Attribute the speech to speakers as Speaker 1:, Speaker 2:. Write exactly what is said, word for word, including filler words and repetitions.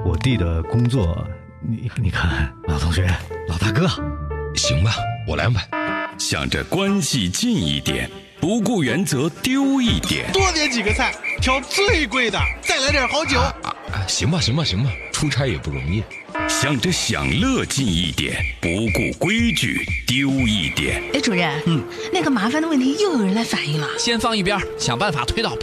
Speaker 1: 我弟的工作，你你看，老同学，老大哥，
Speaker 2: 行吧，我来安排。
Speaker 3: 想着关系近一点，不顾原则丢一点，
Speaker 4: 多点几个菜，挑最贵的，再来点好酒。
Speaker 2: 啊啊，行吧，行吧，行吧，出差也不容易。
Speaker 3: 想着享乐近一点，不顾规矩丢一点。
Speaker 5: 哎，主任，嗯，那个麻烦的问题又有人来反映了，
Speaker 6: 先放一边，想办法推到